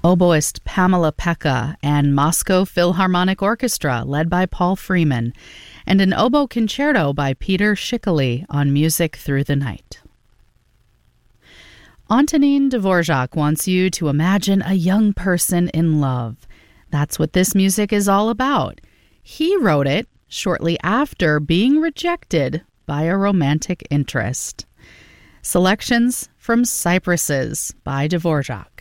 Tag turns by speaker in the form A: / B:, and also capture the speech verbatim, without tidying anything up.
A: oboist Pamela Pekka and Moscow Philharmonic Orchestra led by Paul Freeman, and an oboe concerto by Peter Schickele on Music Through the Night. Antonin Dvorak wants you to imagine a young person in love. That's what this music is all about. He wrote it shortly after being rejected by a romantic interest. Selections from Cypresses by Dvorak.